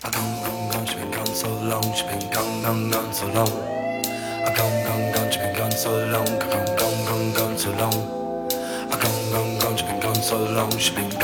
I gone, gone, gone, she been gone so long, she been gone, gone, gone so long. I gone, gone, gone, she been gone so long, gone, gone, gone, gone so long. I gone, gone, gone, she been gone so long, she been